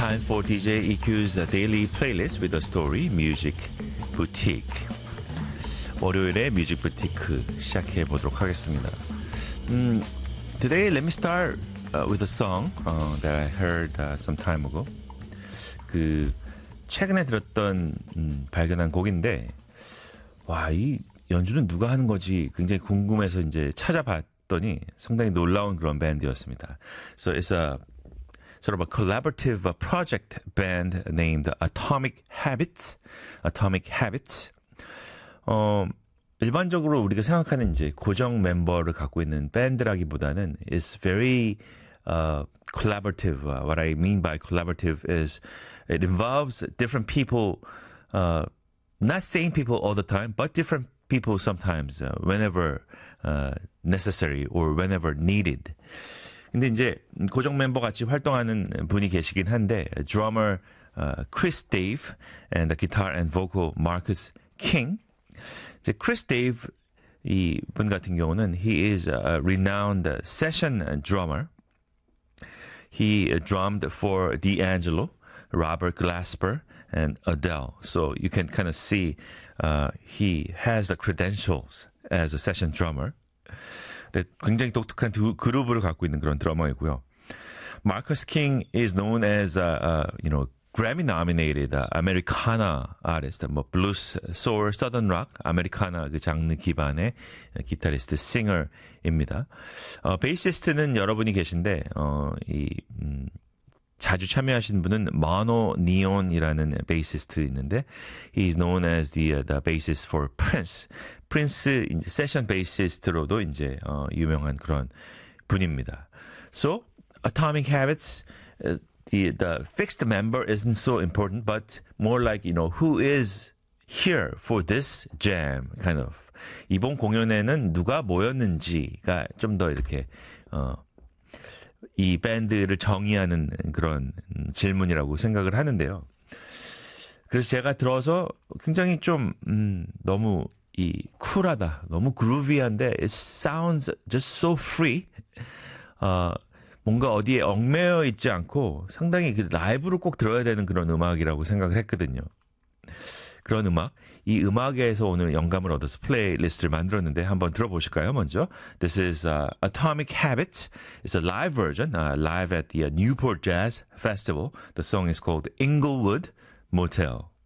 Time for DJ EQ's daily playlist with a story, Music Boutique. 월요일에 뮤직 부티크 시작해 보도록 하겠습니다. Today, let me start with a song that I heard some time ago. 최근에 들었던 발견한 곡인데, 와, 이 연주는 누가 하는 거지 굉장히 궁금해서 이제 찾아봤더니 상당히 놀라운 그런 밴드였습니다. So it's a sort of a collaborative project band named Atomic Habits. Atomic Habits. 일반적으로 우리가 생각하는 이제 고정 멤버를 갖고 있는 밴드라기보다는 it's very collaborative. What I mean by collaborative is it involves different people, not same people all the time, but different people sometimes, whenever necessary or whenever needed. 근데 이제 고정 멤버 같이 활동하는 분이 계시긴 한데, drummer Chris Dave and the guitar and vocal Marcus King. 이제 Chris Dave 이 분 같은 경우는 he is a renowned session drummer. He drummed for D'Angelo, Robert Glasper, and Adele. So you can kind of see he has the credentials as a session drummer. 네, 굉장히 독특한 두 그룹을 갖고 있는 그런 드러머이고요. Marcus King is known as Grammy-nominated Americana artist, blues, soul, southern rock, 아메리카나 그 장르 기반의 기타리스트, 싱어입니다. 베이시스트는 여러분이 계신데 자주 참여하신 분은 Mono Neon이라는 베이시스트 있는데, he's known as the bassist for Prince. 프린스 이제 세션 베이시스트로도 이제 유명한 그런 분입니다. So Atomic Habits. The fixed member isn't so important, but more like, who is here for this jam, kind of. 이번 공연에는 누가 모였는지가 좀 더 이렇게, 이 밴드를 정의하는 그런 질문이라고 생각을 하는데요. 그래서 제가 들어서 굉장히 좀, 너무 쿨하다, 너무 groovy한데, it sounds just so free. 뭔가 어디에 얽매여 있지 않고 상당히 라이브로 꼭 들어야 되는 그런 음악이라고 생각을 했거든요. 그런 음악, 이 음악에서 오늘 영감을 얻어서 플레이리스트를 만들었는데 한번 들어보실까요, 먼저? This is Atomic Habits. It's a live version, live at the Newport Jazz Festival. The song is called Inglewood Motel.